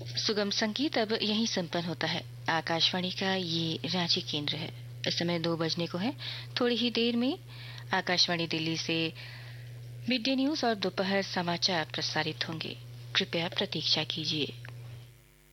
सुगम संगीत अब यहीं संपन्न होता है। आकाशवाणी का ये रांची केंद्र है। इस समय 2 बजने को है। थोड़ी ही देर में आकाशवाणी दिल्ली से मिड डे न्यूज और दोपहर समाचार प्रसारित होंगे। कृपया प्रतीक्षा कीजिए।